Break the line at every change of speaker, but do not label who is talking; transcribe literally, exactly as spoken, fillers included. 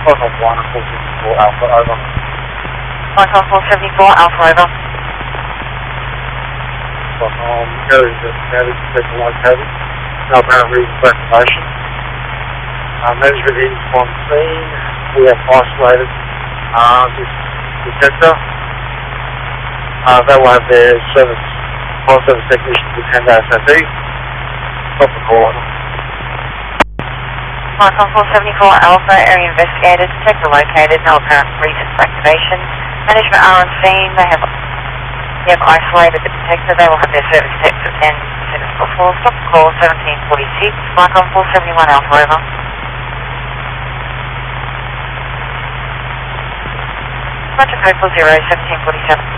Micron one, four seventy-four Alpha, over.
Micron four seventy-four Alpha, over.
Micron, go to the status detector located. No apparent reason for activation. Uh, management is on scene. We have isolated uh, this detector. Uh, they will have their service, fire service technicians attend ASAP. Stop the call.
Micron four seventy-four Alpha, area investigated, detector located, no apparent reason for activation. Management are on scene, they have, they have isolated the detector, they will have their service techs attend as soon as possible. Stop the call, seventeen forty-six, Micron four seventy-one Alpha, over. Roger, code four zero, seventeen forty-seven.